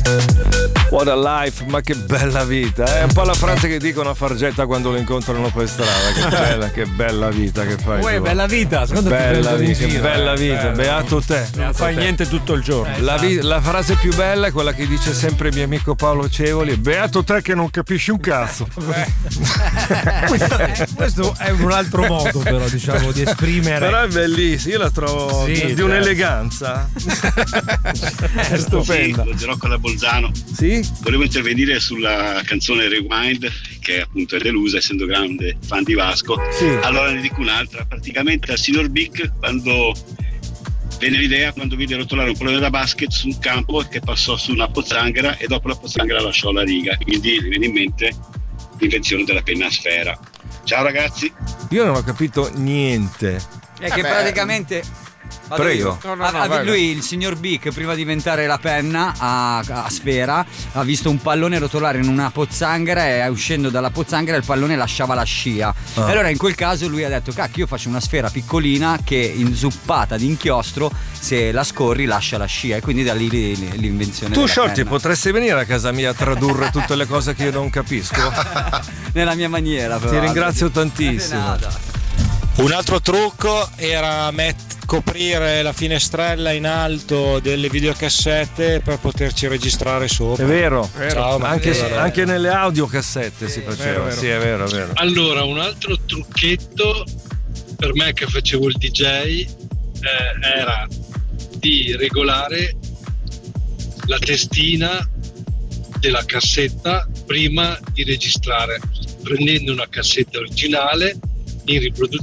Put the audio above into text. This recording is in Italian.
What a life, ma che bella vita. È un po' la frase che dicono a Fargetta quando lo incontrano per strada. Che bella vita che fai. Uè, bella vita, secondo bella me. Vita, che bella vita, beato te. Non fai niente tutto il giorno. La frase più bella è quella che dice sempre mio amico Paolo Cevoli: beato te che non capisci un cazzo. Questo è un altro modo, però, diciamo, di esprimere. Però è bellissimo, io la trovo di un'eleganza. È stupenda. Sì, Rocco da Bolzano. Sì? Volevo intervenire sulla canzone Rewind, che appunto è delusa, essendo grande fan di Vasco. Sì. Allora ne dico un'altra. Praticamente al signor Big, quando venne l'idea, quando vide rotolare un pallone da basket su un campo che passò su una pozzanghera e dopo la pozzanghera lasciò la riga, quindi mi viene in mente l'invenzione della penna a sfera. Ciao ragazzi. Io non ho capito niente. È che praticamente Prego. lui, il signor Bic, prima di inventare la penna a sfera, ha visto un pallone rotolare in una pozzanghera e uscendo dalla pozzanghera il pallone lasciava la scia. E allora in quel caso lui ha detto: cacchio, io faccio una sfera piccolina che inzuppata di inchiostro, se la scorri lascia la scia, e quindi da lì l'invenzione Tu della Shorty penna. potresti venire a casa mia a tradurre tutte le cose che io non capisco? Nella mia maniera, però. Ti ringrazio tantissimo. Un altro trucco era coprire la finestrella in alto delle videocassette per poterci registrare sopra. È vero. Ciao, anche nelle audiocassette si faceva. Vero. Sì, è vero. Allora, un altro trucchetto per me che facevo il DJ era di regolare la testina della cassetta prima di registrare, prendendo una cassetta originale in